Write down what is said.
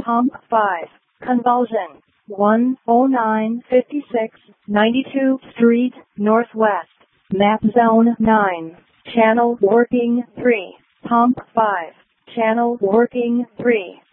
Pump 5. Convulsion. 10956 92 Street, Northwest. Map Zone 9. Channel working 3. Pump 5. Channel working 3.